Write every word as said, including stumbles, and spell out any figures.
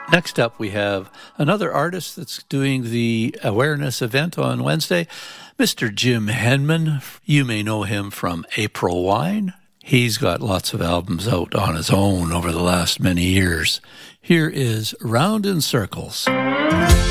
Next up, we have another artist that's doing the awareness event on Wednesday, Mister Jim Henman. You may know him from April Wine. He's got lots of albums out on his own over the last many years. Here is Round in Circles.